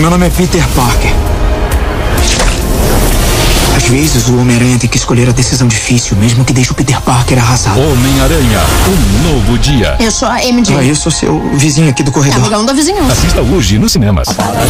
meu nome é Peter Parker. Às vezes o Homem-Aranha tem que escolher a decisão difícil, mesmo que deixe o Peter Parker arrasado. Homem-Aranha, um novo dia. Eu sou a MJ. Eu sou seu vizinho aqui do corredor. Amigão da vizinhança. Assista hoje nos cinemas.